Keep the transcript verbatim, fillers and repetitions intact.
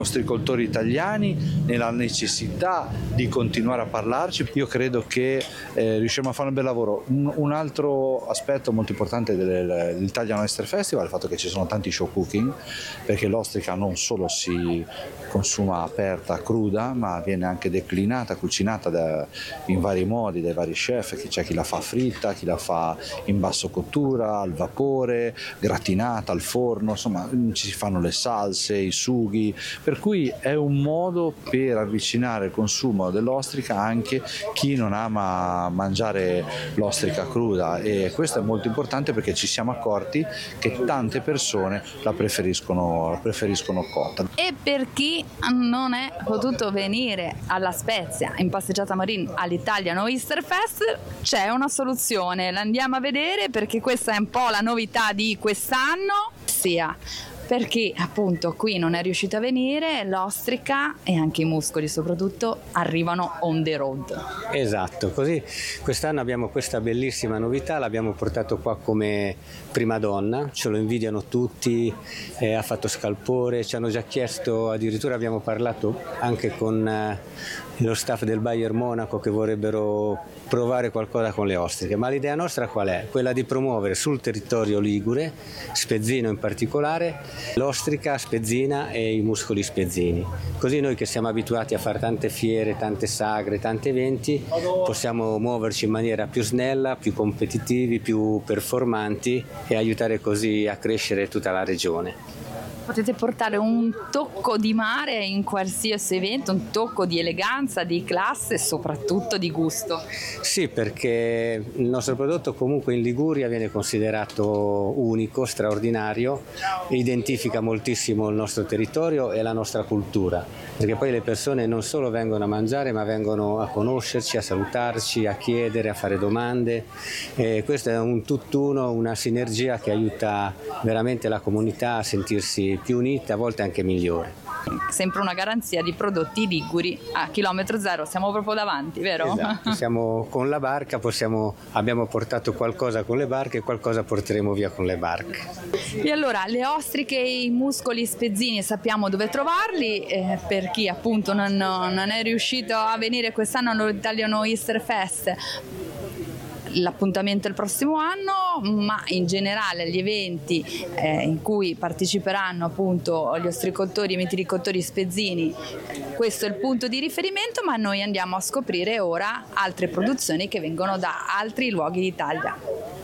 ostricoltori italiani, nella necessità di continuare a parlarci. Io credo che eh, riusciremo a fare un bel lavoro. Un, un altro aspetto molto importante del, dell'Italian Oyster Festival è il fatto che ci sono tanti show cooking, perché l'ostrica non solo si consuma aperta, cruda, ma viene anche declinata, cucinata da, in vari modi dai vari chef. C'è chi la fa fritta, chi la fa in basso cottura, al vapore, gratinata, al forno, insomma ci si fanno le salse, i sughi, per cui è un modo per avvicinare il consumo dell'ostrica anche chi non ama mangiare l'ostrica cruda, e questo è molto importante perché ci siamo accorti che tante persone la preferiscono, la preferiscono cotta. E per chi non è potuto venire alla Spezia in passeggiata Morin all'Italian Oyster Fest, c'è una soluzione, la andiamo a vedere perché questa è un po' la novità di quest'anno, sia perché appunto qui non è riuscito a venire, l'ostrica e anche i muscoli soprattutto arrivano on the road. Esatto, così quest'anno abbiamo questa bellissima novità, l'abbiamo portato qua come prima donna, ce lo invidiano tutti, eh, ha fatto scalpore, ci hanno già chiesto, addirittura abbiamo parlato anche con eh, lo staff del Bayern Monaco che vorrebbero provare qualcosa con le ostriche, ma l'idea nostra qual è? Quella di promuovere sul territorio ligure, spezzino in particolare, l'ostrica spezzina e i muscoli spezzini. Così noi che siamo abituati a fare tante fiere, tante sagre, tanti eventi, possiamo muoverci in maniera più snella, più competitivi, più performanti e aiutare così a crescere tutta la regione. Potete portare un tocco di mare in qualsiasi evento, un tocco di eleganza, di classe e soprattutto di gusto. Sì, perché il nostro prodotto comunque in Liguria viene considerato unico, straordinario, identifica moltissimo il nostro territorio e la nostra cultura, perché poi le persone non solo vengono a mangiare ma vengono a conoscerci, a salutarci, a chiedere, a fare domande, e questo è un tutt'uno, una sinergia che aiuta veramente la comunità a sentirsi più unita, a volte anche migliore. Sempre una garanzia di prodotti liguri a chilometro zero, siamo proprio davanti, vero? Esatto, siamo con la barca, possiamo, abbiamo portato qualcosa con le barche e qualcosa porteremo via con le barche. E allora le ostriche e i muscoli spezzini sappiamo dove trovarli, eh, per chi appunto non, non è riuscito a venire quest'anno all'Italian Oyster Fest. L'appuntamento è il prossimo anno, ma in generale gli eventi eh, in cui parteciperanno appunto gli ostricoltori e i mitilicoltori spezzini, questo è il punto di riferimento, ma noi andiamo a scoprire ora altre produzioni che vengono da altri luoghi d'Italia.